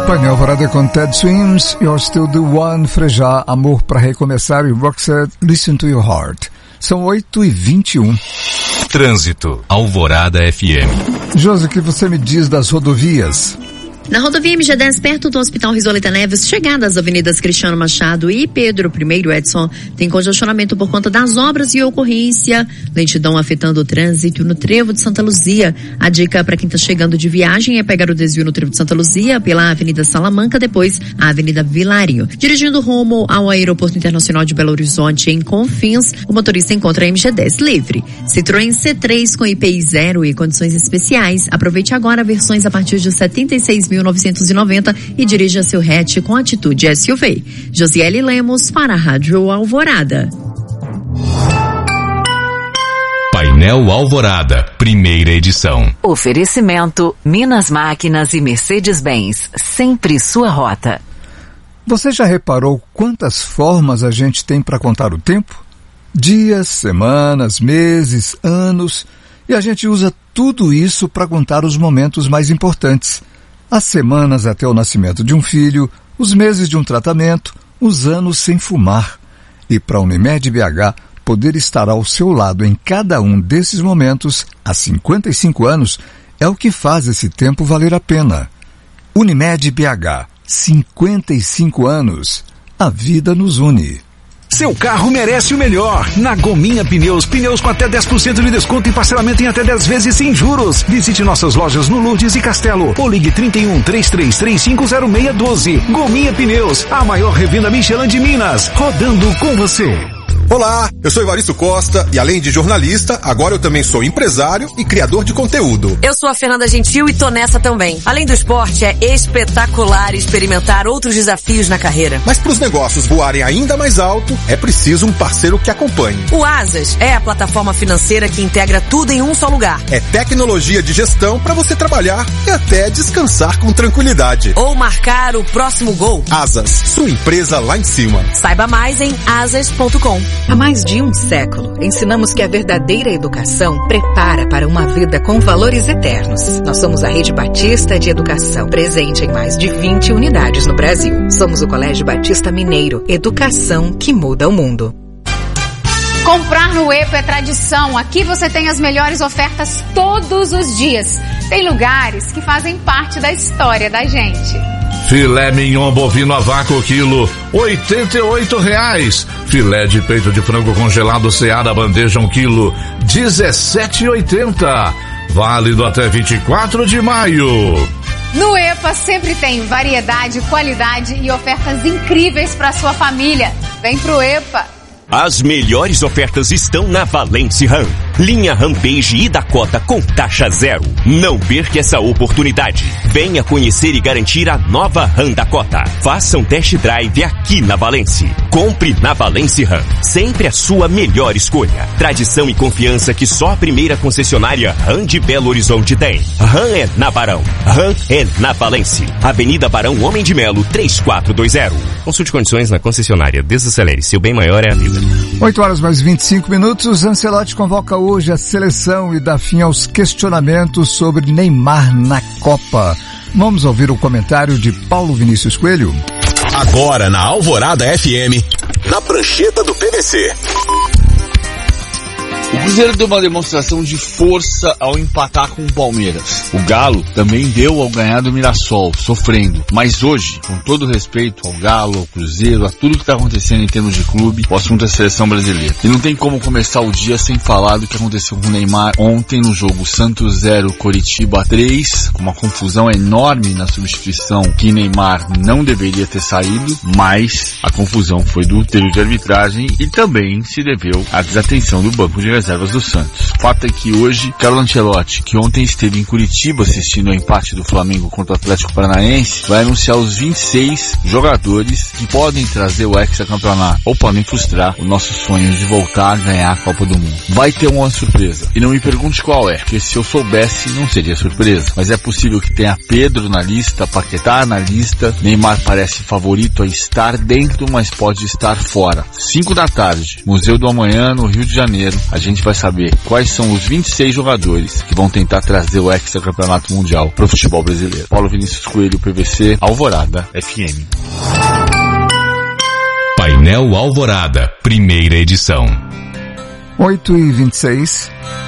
Painel Alvorada com Ted Swims, You're Still the One, Frejá, Amor pra Recomeçar e Roxette, Listen to Your Heart. São 8h21. Trânsito, Alvorada FM. Josi, o que você me diz das rodovias? Na rodovia MG10, perto do Hospital Risoleta Neves, chegada às avenidas Cristiano Machado e Pedro I Edson, tem congestionamento por conta das obras e ocorrência, lentidão afetando o trânsito no Trevo de Santa Luzia. A dica para quem está chegando de viagem é pegar o desvio no Trevo de Santa Luzia pela Avenida Salamanca, depois a Avenida Vilarinho. Dirigindo rumo ao Aeroporto Internacional de Belo Horizonte, em Confins, o motorista encontra a MG10 livre. Citroën C3 com IPI 0 e condições especiais. Aproveite agora versões a partir de 76.990 e dirija seu hatch com atitude SUV. Josiele Lemos para a Rádio Alvorada. Painel Alvorada, primeira edição. Oferecimento Minas Máquinas e Mercedes-Benz, sempre sua rota. Você já reparou quantas formas a gente tem para contar o tempo? Dias, semanas, meses, anos, e a gente usa tudo isso para contar os momentos mais importantes. As semanas até o nascimento de um filho, os meses de um tratamento, os anos sem fumar. E para a Unimed BH poder estar ao seu lado em cada um desses momentos, há 55 anos, é o que faz esse tempo valer a pena. Unimed BH, 55 anos. A vida nos une. Seu carro merece o melhor. Na Gominha Pneus, pneus com até 10% de desconto e parcelamento em até 10 vezes sem juros. Visite nossas lojas no Lourdes e Castelo ou ligue 31-3335-0612. Gominha Pneus, a maior revenda Michelin de Minas, rodando com você. Olá, eu sou Evaristo Costa e além de jornalista, agora eu também sou empresário e criador de conteúdo. Eu sou a Fernanda Gentil e tô nessa também. Além do esporte, é espetacular experimentar outros desafios na carreira. Mas para os negócios voarem ainda mais alto, é preciso um parceiro que acompanhe. O Asas é a plataforma financeira que integra tudo em um só lugar. É tecnologia de gestão para você trabalhar e até descansar com tranquilidade. Ou marcar o próximo gol. Asas, sua empresa lá em cima. Saiba mais em asas.com. Há mais de um século, ensinamos que a verdadeira educação prepara para uma vida com valores eternos. Nós somos a Rede Batista de Educação, presente em mais de 20 unidades no Brasil. Somos o Colégio Batista Mineiro, educação que muda o mundo. Comprar no EPA é tradição. Aqui você tem as melhores ofertas todos os dias. Tem lugares que fazem parte da história da gente. Filé mignon bovino a vácuo quilo, R$88. Filé de peito de frango congelado Seara bandeja 1 quilo, R$17,80. Válido até 24 de maio. No EPA sempre tem variedade, qualidade e ofertas incríveis para sua família. Vem pro EPA. As melhores ofertas estão na Valence Ram. Linha Rampage e Dakota com taxa zero. Não perca essa oportunidade. Venha conhecer e garantir a nova Ram Dakota. Faça um test drive aqui na Valence. Compre na Valence Ram. Sempre a sua melhor escolha. Tradição e confiança que só a primeira concessionária Ram de Belo Horizonte tem. Ram é na Barão. Ram é na Valence. Avenida Barão Homem de Melo 3420. Consulte condições na concessionária. Desacelere. Seu bem maior é a vida. 8 horas mais 25 minutos. Ancelotti convoca hoje a seleção e dá fim aos questionamentos sobre Neymar na Copa. Vamos ouvir o comentário de Paulo Vinícius Coelho. Agora na Alvorada FM, na prancheta do PVC. O Cruzeiro deu uma demonstração de força ao empatar com o Palmeiras. O Galo também deu ao ganhar do Mirassol, sofrendo. Mas hoje, com todo respeito ao Galo, ao Cruzeiro, a tudo que está acontecendo em termos de clube, o assunto é a seleção brasileira. E não tem como começar o dia sem falar do que aconteceu com o Neymar ontem no jogo Santos 0, Coritiba 3, com uma confusão enorme na substituição que Neymar não deveria ter saído, mas a confusão foi do trio de arbitragem e também se deveu à desatenção do banco de reservas do Santos. O fato é que hoje, Carlo Ancelotti, que ontem esteve em Curitiba assistindo ao empate do Flamengo contra o Atlético Paranaense, vai anunciar os 26 jogadores que podem trazer o hexacampeonato ou podem frustrar o nosso sonho de voltar a ganhar a Copa do Mundo. Vai ter uma surpresa. E não me pergunte qual é, porque se eu soubesse não seria surpresa. Mas é possível que tenha Pedro na lista, Paquetá na lista, Neymar parece favorito a estar dentro, mas pode estar fora. 5 da tarde, Museu do Amanhã, no Rio de Janeiro. A gente gente vai saber quais são os 26 jogadores que vão tentar trazer o hexacampeonato mundial pro futebol brasileiro. Paulo Vinícius Coelho, PVC, Alvorada FM. Painel Alvorada, primeira edição. 8h26.